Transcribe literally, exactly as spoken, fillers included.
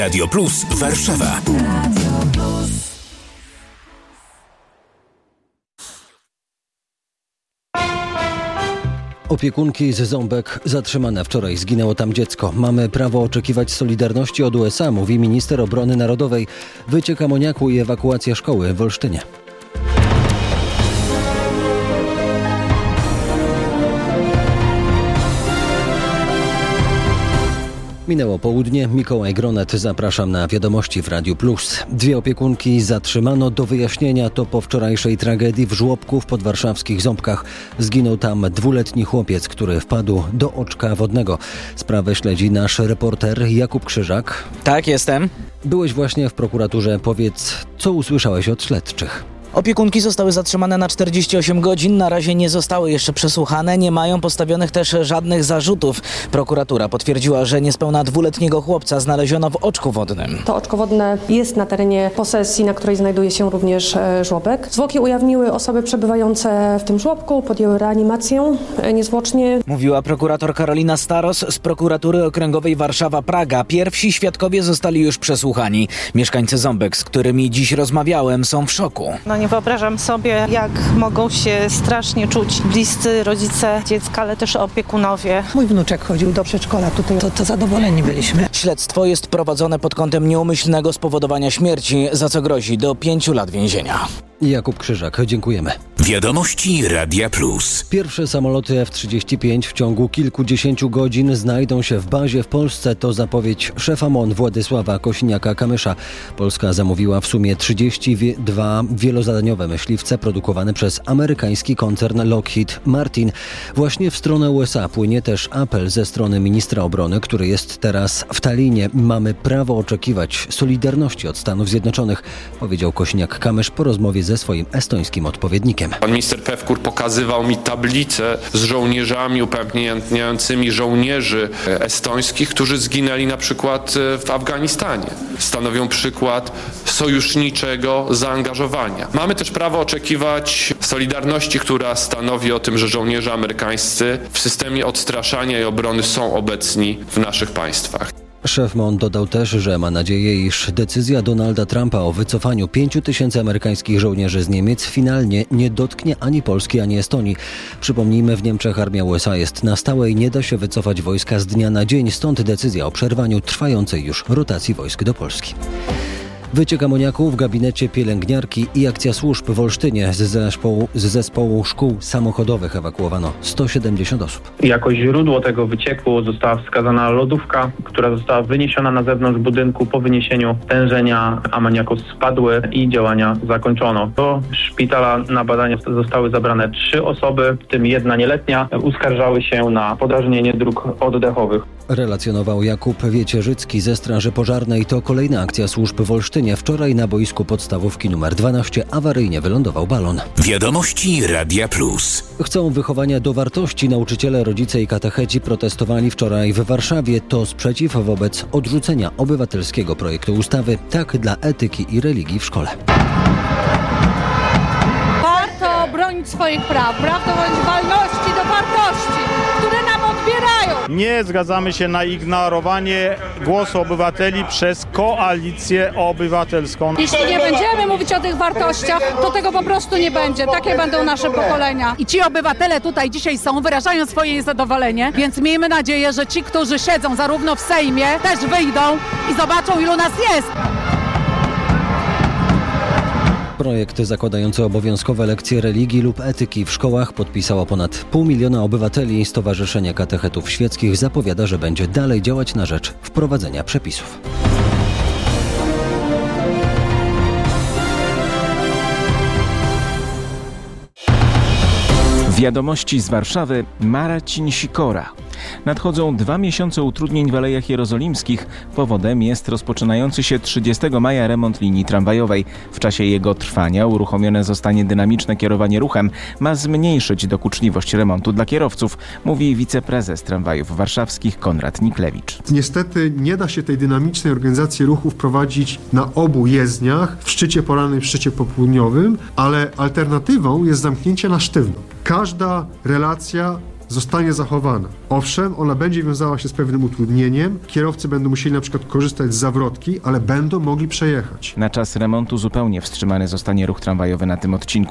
Radio Plus Warszawa. Opiekunki z Ząbek zatrzymane. Wczoraj zginęło tam dziecko. Mamy prawo oczekiwać solidarności od U S A, mówi minister obrony narodowej. Wyciek amoniaku i ewakuacja szkoły w Olsztynie. Minęło południe. Mikołaj Gronet, zapraszam na wiadomości w Radiu Plus. Dwie opiekunki zatrzymano. Do wyjaśnienia to po wczorajszej tragedii w żłobku w podwarszawskich Ząbkach. Zginął tam dwuletni chłopiec, który wpadł do oczka wodnego. Sprawę śledzi nasz reporter Jakub Krzyżak. Tak, jestem. Byłeś właśnie w prokuraturze. Powiedz, co usłyszałeś od śledczych? Opiekunki zostały zatrzymane na czterdzieści osiem godzin. Na razie nie zostały jeszcze przesłuchane. Nie mają postawionych też żadnych zarzutów. Prokuratura potwierdziła, że niespełna dwuletniego chłopca znaleziono w oczku wodnym. To oczko wodne jest na terenie posesji, na której znajduje się również żłobek. Zwłoki ujawniły osoby przebywające w tym żłobku, podjęły reanimację niezwłocznie. Mówiła prokurator Karolina Staros z prokuratury okręgowej Warszawa-Praga. Pierwsi świadkowie zostali już przesłuchani. Mieszkańcy Ząbek, z którymi dziś rozmawiałem, są w szoku. No nie wyobrażam sobie, jak mogą się strasznie czuć bliscy rodzice dziecka, ale też opiekunowie. Mój wnuczek chodził do przedszkola tutaj, to, to zadowoleni byliśmy. Śledztwo jest prowadzone pod kątem nieumyślnego spowodowania śmierci, za co grozi do pięciu lat więzienia. Jakub Krzyżak, dziękujemy. Wiadomości Radia Plus. Pierwsze samoloty F trzydzieści pięć w ciągu kilkudziesięciu godzin znajdą się w bazie w Polsce. To zapowiedź szefa M O N Władysława Kosiniaka-Kamysza. Polska zamówiła w sumie trzydzieści dwa wielozadaniowe myśliwce produkowane przez amerykański koncern Lockheed Martin. Właśnie w stronę U S A płynie też apel ze strony ministra obrony, który jest teraz w Tallinie. Mamy prawo oczekiwać solidarności od Stanów Zjednoczonych, powiedział Kosiniak-Kamysz po rozmowie ze swoim estońskim odpowiednikiem. Pan minister Pewkur pokazywał mi tablicę z żołnierzami upamiętniającymi żołnierzy estońskich, którzy zginęli na przykład w Afganistanie. Stanowią przykład sojuszniczego zaangażowania. Mamy też prawo oczekiwać solidarności, która stanowi o tym, że żołnierze amerykańscy w systemie odstraszania i obrony są obecni w naszych państwach. Szef M O N dodał też, że ma nadzieję, iż decyzja Donalda Trumpa o wycofaniu pięciu tysięcy amerykańskich żołnierzy z Niemiec finalnie nie dotknie ani Polski, ani Estonii. Przypomnijmy, w Niemczech armia U S A jest na stałe i nie da się wycofać wojska z dnia na dzień, stąd decyzja o przerwaniu trwającej już rotacji wojsk do Polski. Wyciek amoniaku w gabinecie pielęgniarki i akcja służb w Olsztynie. Z zespołu, z zespołu szkół samochodowych ewakuowano sto siedemdziesiąt osób. Jako źródło tego wycieku została wskazana lodówka, która została wyniesiona na zewnątrz budynku. Po wyniesieniu stężenia amoniaku spadły i działania zakończono. Do szpitala na badania zostały zabrane trzy osoby, w tym jedna nieletnia. Uskarżały się na podrażnienie dróg oddechowych. Relacjonował Jakub Wiecierzycki ze Straży Pożarnej. To kolejna akcja służb w Olsztynie. Wczoraj na boisku podstawówki numer dwanaście awaryjnie wylądował balon. Wiadomości Radia Plus. Chcą wychowania do wartości. Nauczyciele, rodzice i katecheci protestowali wczoraj w Warszawie. To sprzeciw wobec odrzucenia obywatelskiego projektu ustawy Tak dla etyki i religii w szkole. Warto bronić swoich praw, warto bronić wolności do wartości, które nam odbierają. Nie zgadzamy się na ignorowanie głosu obywateli przez koalicję obywatelską. Jeśli nie będziemy mówić o tych wartościach, to tego po prostu nie będzie. Takie będą nasze pokolenia. I ci obywatele tutaj dzisiaj są, wyrażają swoje niezadowolenie, więc miejmy nadzieję, że ci, którzy siedzą zarówno w Sejmie, też wyjdą i zobaczą, ilu nas jest. Projekt zakładający obowiązkowe lekcje religii lub etyki w szkołach podpisało ponad pół miliona obywateli. Stowarzyszenie Katechetów Świeckich zapowiada, że będzie dalej działać na rzecz wprowadzenia przepisów. Wiadomości z Warszawy. Marcin Sikora. Nadchodzą dwa miesiące utrudnień w Alejach Jerozolimskich. Powodem jest rozpoczynający się trzydziestego maja remont linii tramwajowej. W czasie jego trwania uruchomione zostanie dynamiczne kierowanie ruchem. Ma zmniejszyć dokuczliwość remontu dla kierowców, mówi wiceprezes tramwajów warszawskich Konrad Niklewicz. Niestety nie da się tej dynamicznej organizacji ruchu wprowadzić na obu jezdniach, w szczycie porannym i w szczycie popołudniowym, ale alternatywą jest zamknięcie na sztywno. Każda relacja zostanie zachowana. Owszem, ona będzie wiązała się z pewnym utrudnieniem. Kierowcy będą musieli na przykład korzystać z zawrotki, ale będą mogli przejechać. Na czas remontu zupełnie wstrzymany zostanie ruch tramwajowy na tym odcinku.